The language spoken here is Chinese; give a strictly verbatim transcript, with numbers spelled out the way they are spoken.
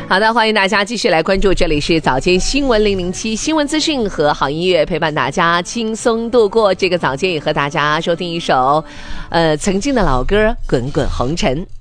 好的，欢迎大家继续来关注，这里是早间新闻零零七，新闻资讯和好音乐陪伴大家轻松度过这个早间，也和大家收听一首呃曾经的老歌《滚滚红尘》。